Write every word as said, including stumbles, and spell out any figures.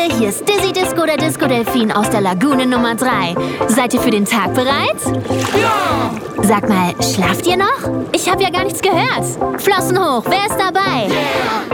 hier ist Dizzy Disco, der Disco-Delfin aus der Lagune Nummer drei. Seid ihr für den Tag bereit? Ja! Sag mal, schlaft ihr noch? Ich habe ja gar nichts gehört. Flossen hoch, wer ist dabei? Yeah!